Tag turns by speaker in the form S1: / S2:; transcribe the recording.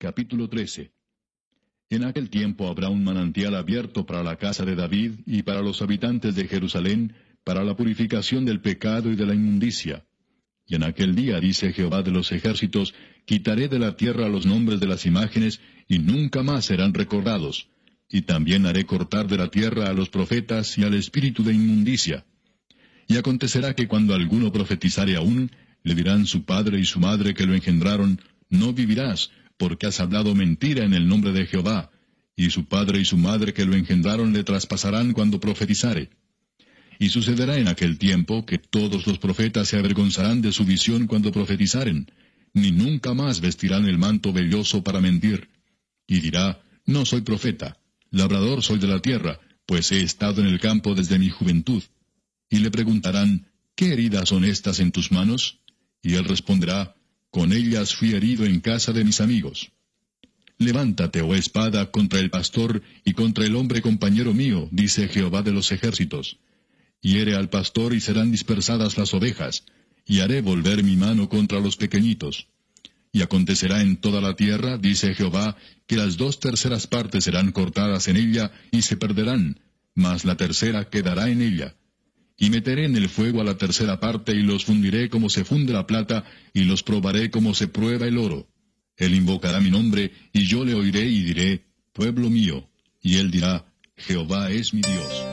S1: capítulo 13. En aquel tiempo habrá un manantial abierto para la casa de David y para los habitantes de Jerusalén, para la purificación del pecado y de la inmundicia. Y en aquel día, dice Jehová de los ejércitos, quitaré de la tierra los nombres de las imágenes, y nunca más serán recordados. Y también haré cortar de la tierra a los profetas y al espíritu de inmundicia. Y acontecerá que cuando alguno profetizare aún, le dirán su padre y su madre que lo engendraron, no vivirás, porque has hablado mentira en el nombre de Jehová. Y su padre y su madre que lo engendraron le traspasarán cuando profetizare. Y sucederá en aquel tiempo que todos los profetas se avergonzarán de su visión cuando profetizaren, ni nunca más vestirán el manto velloso para mentir. Y dirá, no soy profeta, labrador soy de la tierra, pues he estado en el campo desde mi juventud. Y le preguntarán, ¿qué heridas son estas en tus manos? Y él responderá, con ellas fui herido en casa de mis amigos. Levántate, oh espada, contra el pastor y contra el hombre compañero mío, dice Jehová de los ejércitos. Hiere al pastor y serán dispersadas las ovejas, y haré volver mi mano contra los pequeñitos. Y acontecerá en toda la tierra, dice Jehová, que las 2/3 partes serán cortadas en ella y se perderán, mas la tercera quedará en ella. Y meteré en el fuego a la 1/3 parte y los fundiré como se funde la plata, y los probaré como se prueba el oro. Él invocará mi nombre, y yo le oiré y diré, pueblo mío. Y él dirá, Jehová es mi Dios.